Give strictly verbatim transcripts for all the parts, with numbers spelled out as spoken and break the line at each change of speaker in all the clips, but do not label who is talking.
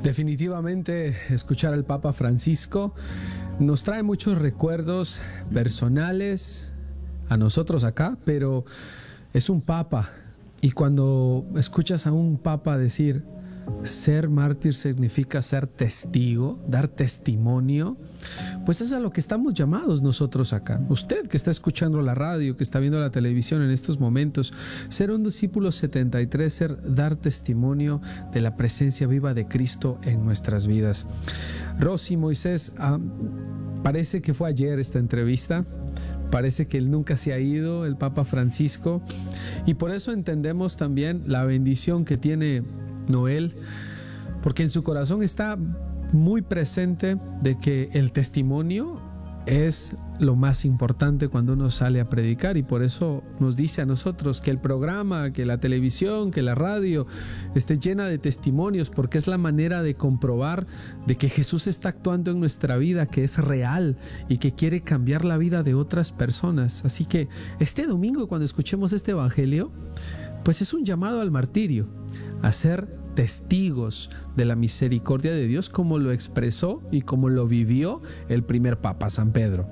Definitivamente, escuchar al Papa Francisco nos trae muchos recuerdos personales a nosotros acá, pero es un Papa. Y cuando escuchas a un Papa decir, ser mártir significa ser testigo, dar testimonio, pues es a lo que estamos llamados nosotros acá. Usted que está escuchando la radio, que está viendo la televisión en estos momentos, ser un discípulo setenta y tres, ser dar testimonio de la presencia viva de Cristo en nuestras vidas. Rosy, Moisés, ah, parece que fue ayer esta entrevista. Parece que él nunca se ha ido, el Papa Francisco, y por eso entendemos también la bendición que tiene Noel, porque en su corazón está muy presente de que el testimonio es lo más importante cuando uno sale a predicar, y por eso nos dice a nosotros que el programa, que la televisión, que la radio esté llena de testimonios, porque es la manera de comprobar de que Jesús está actuando en nuestra vida, que es real y que quiere cambiar la vida de otras personas. Así que este domingo, cuando escuchemos este evangelio, pues es un llamado al martirio, a ser testigos de la misericordia de Dios, como lo expresó y como lo vivió el primer Papa, San Pedro.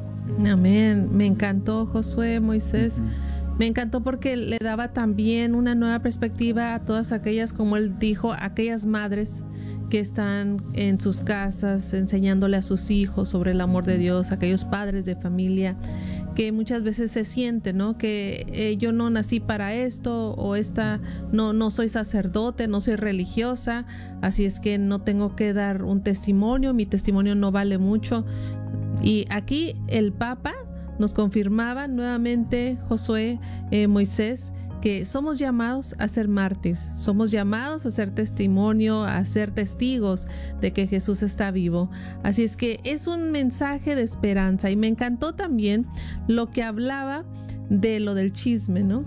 Amén. Me encantó, Josué, Moisés. Uh-huh. Me encantó porque le daba también una nueva perspectiva a todas aquellas, como él dijo, aquellas madres que están en sus casas enseñándole a sus hijos sobre el amor de Dios, aquellos padres de familia que muchas veces se sienten, ¿no? Que eh, yo no nací para esto, o esta no, no soy sacerdote, no soy religiosa, así es que no tengo que dar un testimonio, mi testimonio no vale mucho. Y aquí el Papa nos confirmaba nuevamente, Josué, eh, Moisés, que somos llamados a ser mártires, somos llamados a ser testimonio, a ser testigos de que Jesús está vivo. Así es que es un mensaje de esperanza, y me encantó también lo que hablaba de lo del chisme, ¿no?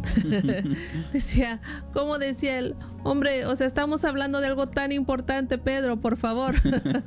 Decía, como decía él, hombre, o sea, estamos hablando de algo tan importante, Pedro, por favor.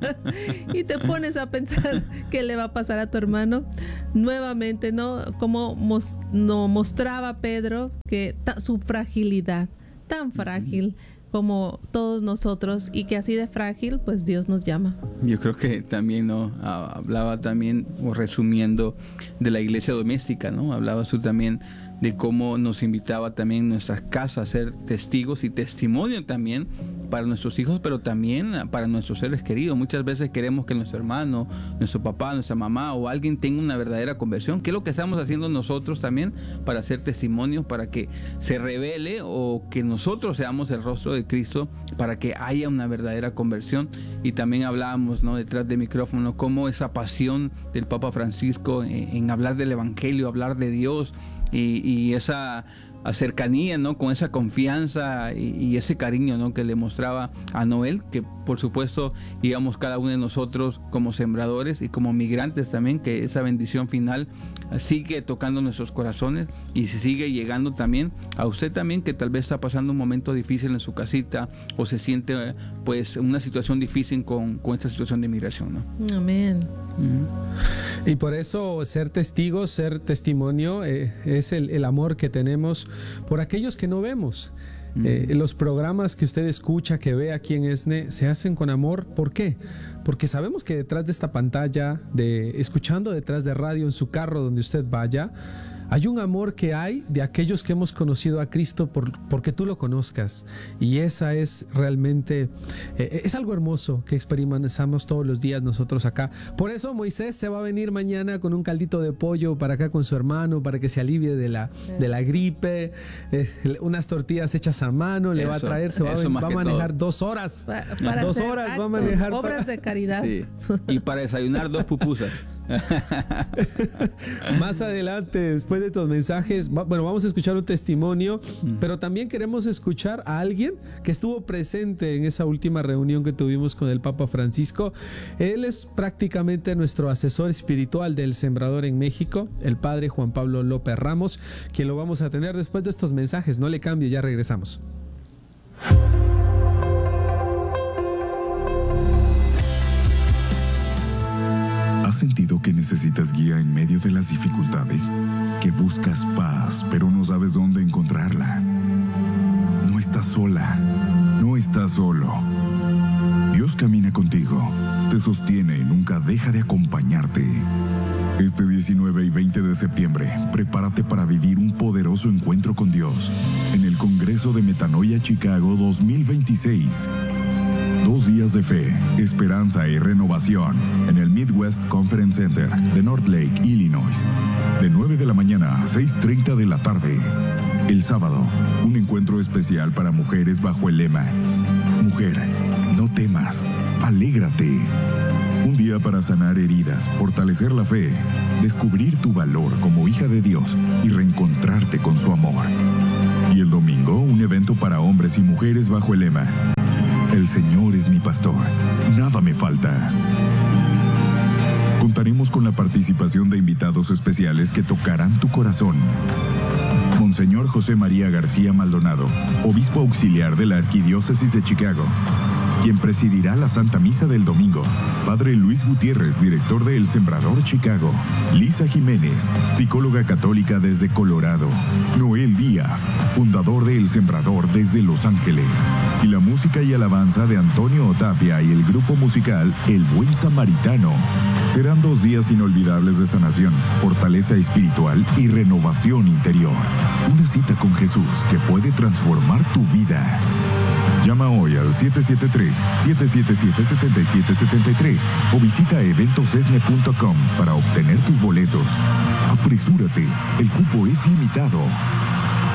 Y te pones a pensar qué le va a pasar a tu hermano. Nuevamente, ¿no? Como mos- no mostraba Pedro que ta- su fragilidad, tan frágil como todos nosotros, y que así de frágil, pues Dios nos llama.
Yo creo que también, ¿no? Hablaba también, o resumiendo, de la iglesia doméstica, ¿no? Hablabas tú también de cómo nos invitaba también en nuestras casas a ser testigos y testimonio también para nuestros hijos, pero también para nuestros seres queridos. Muchas veces queremos que nuestro hermano, nuestro papá, nuestra mamá o alguien tenga una verdadera conversión. ¿Qué es lo que estamos haciendo nosotros también para hacer testimonios, para que se revele, o que nosotros seamos el rostro de Cristo, para que haya una verdadera conversión? Y también hablábamos, ¿no?, detrás del micrófono, cómo esa pasión del Papa Francisco en, en hablar del Evangelio, hablar de Dios, y, y esa cercanía, ¿no?, con esa confianza y, y ese cariño, ¿no?, que le mostraba a Noel, que por supuesto íbamos cada uno de nosotros como sembradores y como migrantes también, que esa bendición final sigue tocando nuestros corazones y se sigue llegando también a usted también, que tal vez está pasando un momento difícil en su casita, o se siente pues una situación difícil con, con esta situación de migración, ¿no?
Amén.
Uh-huh. Y por eso ser testigos, ser testimonio, eh, es el, el amor que tenemos por aquellos que no vemos. Uh-huh. Eh, los programas que usted escucha, que ve aquí en ESNE, se hacen con amor. ¿Por qué? Porque sabemos que detrás de esta pantalla, de escuchando detrás de radio, en su carro, donde usted vaya, hay un amor que hay de aquellos que hemos conocido a Cristo por, porque tú lo conozcas. Y esa es realmente, eh, es algo hermoso que experimentamos todos los días nosotros acá. Por eso Moisés se va a venir mañana con un caldito de pollo para acá con su hermano, para que se alivie de la, de la gripe, eh, unas tortillas hechas a mano, le eso, va a traer, se va, a, va a manejar todo. dos horas.
Pa, para
dos horas
actos,
va a manejar.
Obras
para...
de caridad.
Sí. Y para desayunar dos pupusas.
Más adelante, después de estos mensajes, bueno, vamos a escuchar un testimonio, mm. pero también queremos escuchar a alguien que estuvo presente en esa última reunión que tuvimos con el Papa Francisco. Él es prácticamente nuestro asesor espiritual del Sembrador en México, el padre Juan Pablo López Ramos, quien lo vamos a tener después de estos mensajes. No le cambie, ya regresamos.
¿Has sentido que necesitas guía en medio de las dificultades? Que buscas paz, pero no sabes dónde encontrarla. No estás sola. No estás solo. Dios camina contigo, te sostiene y nunca deja de acompañarte. Este diecinueve y veinte de septiembre, prepárate para vivir un poderoso encuentro con Dios en el Congreso de Metanoia Chicago dos mil veintiséis. Dos días de fe, esperanza y renovación en el Midwest Conference Center de North Lake, Illinois, de nueve de la mañana a seis treinta de la tarde. El sábado, un encuentro especial para mujeres bajo el lema: Mujer, no temas, alégrate. Un día para sanar heridas, fortalecer la fe, descubrir tu valor como hija de Dios y reencontrarte con su amor. Y el domingo, un evento para hombres y mujeres bajo el lema: El Señor es mi pastor, nada me falta. Contaremos con la participación de invitados especiales que tocarán tu corazón. Monseñor José María García Maldonado, obispo auxiliar de la Arquidiócesis de Chicago, quien presidirá la Santa Misa del domingo. Padre Luis Gutiérrez, director de El Sembrador Chicago. Lisa Jiménez, psicóloga católica desde Colorado. Noel Díaz, fundador de El Sembrador desde Los Ángeles. Y la música y alabanza de Antonio Otapia y el grupo musical El Buen Samaritano. Serán dos días inolvidables de sanación, fortaleza espiritual y renovación interior. Una cita con Jesús que puede transformar tu vida. Llama hoy al siete siete tres, siete siete siete, siete siete siete tres o visita eventos esne punto com para obtener tus boletos. Apresúrate, el cupo es limitado.